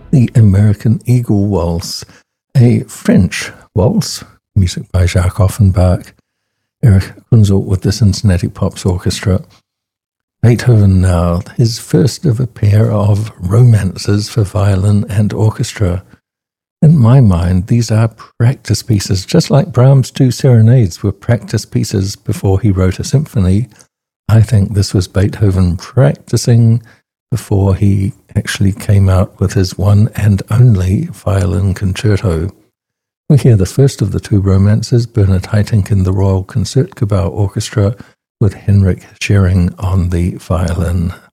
the American Eagle Waltz, a French waltz, music by Jacques Offenbach, Erich Kunzel with the Cincinnati Pops Orchestra. Beethoven now, his first of a pair of romances for violin and orchestra. In my mind, these are practice pieces, just like Brahms' two serenades were practice pieces before he wrote a symphony. I think this was Beethoven practicing before he actually came out with his one and only violin concerto. We hear the first of the two romances, Bernard Haitink in the Royal Concertgebouw Orchestra, with Henrik Schering on the violin.